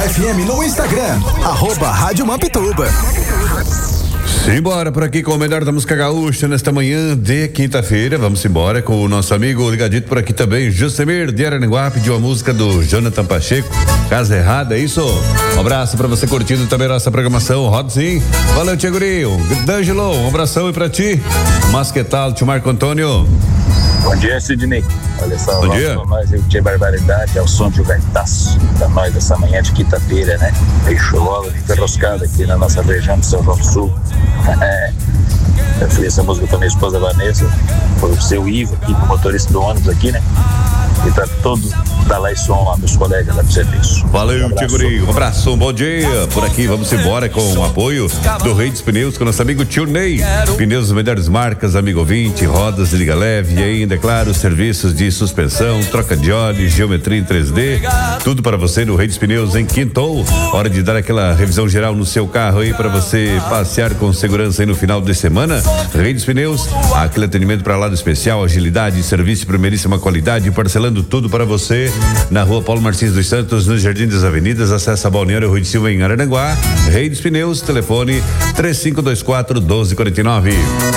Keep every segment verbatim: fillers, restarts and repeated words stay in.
F M no Instagram, arroba Rádio Mampituba. Simbora por aqui com o melhor da música gaúcha nesta manhã de quinta-feira. Vamos embora com o nosso amigo ligadito por aqui também, Justemir de Araranguá, pediu a música do Jonathan Pacheco, Casa Errada, é isso? Um abraço pra você curtindo também nossa programação, roda sim. Valeu, Tia Gurio, D'Angelo, um abração aí pra ti. Masquetal, tio Marco Antônio. Bom dia, Sidney. Olha só, bom dia. Pra nós, eu tinha barbaridade, é o som de um gaitaço pra nós dessa manhã de quinta-feira, né? Meio chulola, enferroscada aqui na nossa região de São João do Sul. É, eu fiz essa música pra minha esposa Vanessa, foi o seu Ivo aqui, o motorista do ônibus aqui, né? E tá todo da lá e som lá, meus colegas lá do serviço. Valeu, um Tigurinho, um abraço, um bom dia. Por aqui vamos embora com o apoio do Rei dos Pneus, com nosso amigo Tio Ney. Pneus das melhores marcas, amigo ouvinte, rodas de liga leve e ainda, é claro, serviços de suspensão, troca de óleo, geometria em três D, tudo para você no Rei dos Pneus em Quintou. Hora de dar aquela revisão geral no seu carro aí para você passear com segurança aí no final de semana. Rei dos Pneus, aquele atendimento para lado especial, agilidade, serviço de primeiríssima qualidade, parcelando tudo para você na rua Paulo Martins dos Santos, no Jardim das Avenidas, acessa Balneário Rui de Silva em Araranguá. Rei dos Pneus, telefone três cinco dois quatro, um dois quatro nove.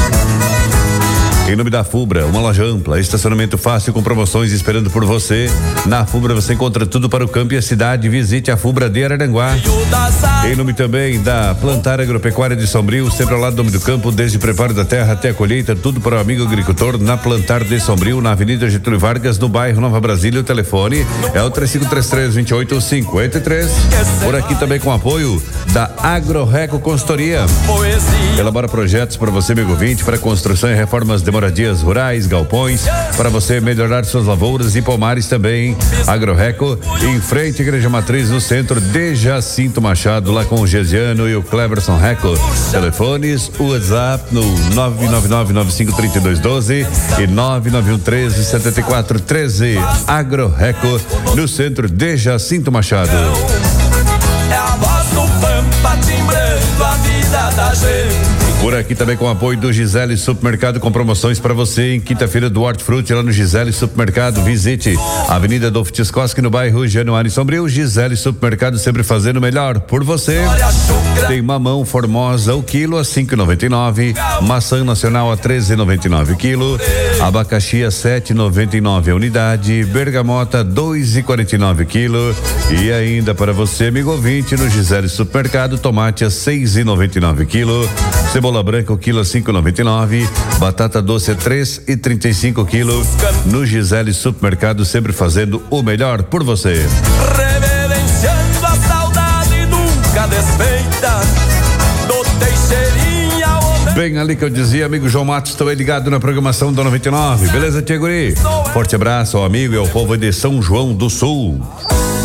Em nome da Fubra, uma loja ampla, estacionamento fácil com promoções esperando por você. Na Fubra você encontra tudo para o campo e a cidade. Visite a Fubra de Araranguá. Em nome também da Plantar Agropecuária de Sombrio, sempre ao lado do nome do campo, desde preparo da terra até a colheita, tudo para o amigo agricultor. Na Plantar de Sombrio, na Avenida Getúlio Vargas, no bairro Nova Brasília. O telefone é o três cinco três três, dois oito cinco três. Por aqui também com apoio da AgroReco Consultoria. Elabora projetos para você, amigo ouvinte, para construção e reformas de moradias rurais, galpões, para você melhorar suas lavouras e pomares também. AgroReco, em frente à Igreja Matriz, no centro de Jacinto Machado, lá com o Gesiano e o Cleverson Reco. Telefones, o WhatsApp no nove nove nove, nove cinco três dois um dois e nove nove um três, sete quatro um três. AgroReco, no centro de Jacinto Machado. É a voz do Pampa timbrando a vida da gente. Por aqui também com o apoio do Gisele Supermercado, com promoções para você em quinta-feira do Hortifruti, lá no Gisele Supermercado. Visite a Avenida Adolfo Tiscoski, no bairro Januário Sombrio. Gisele Supermercado, sempre fazendo o melhor por você. Tem mamão Formosa o quilo a cinco e noventa e nove, maçã nacional a treze e noventa e nove o quilo, abacaxi a sete e noventa e nove a unidade, bergamota dois e quarenta e nove o quilo. E ainda para você, amigo ouvinte, no Gisele Supermercado, tomate a seis e noventa e nove o quilo, cebola branca o quilo a cinco e noventa e nove, batata doce a três e trinta e cinco o quilo. No Gisele Supermercado, sempre fazendo o melhor por você. Reverenciando a saudade nunca desfeita do Teixeirinha. Bem, ali que eu dizia, amigo João Matos, estou aí ligado na programação da noventa e nove. Beleza, Tia Guri? Forte abraço ao amigo e ao povo de São João do Sul.